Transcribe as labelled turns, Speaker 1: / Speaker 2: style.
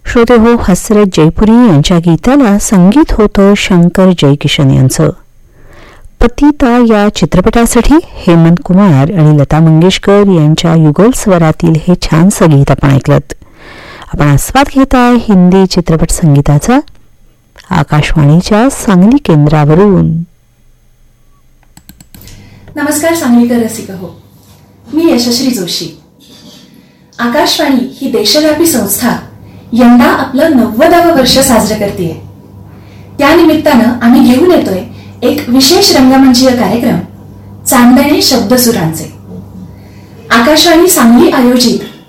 Speaker 1: श्रोते हो, हसरत जयपुरी यांच्या गीताला संगीत होतं शंकर जयकिशन यांचं. पतिता या चित्रपटासाठी हेमंत कुमार आणि लता मंगेशकर यांच्या युगल स्वरातील हे छानसं गीत आपण ऐकलत. आपण आस्वाद घेत आहे हिंदी चित्रपट संगीताचा आकाशवाणीच्या सांगली केंद्रावरून.
Speaker 2: नमस्कार सांगलीकर रसिक हो, मी यशश्री जोशी. आकाशवाणी ही देशव्यापी संस्था यंदा आपलं 90वं वर्ष साजरं करतेय. त्यानिमित्तानं आम्ही घेऊन येतोय एक विशेष रंगमंचीय कार्यक्रम, चांदणे शब्दसुरांचे. आकाशवाणी सांगली आयोजित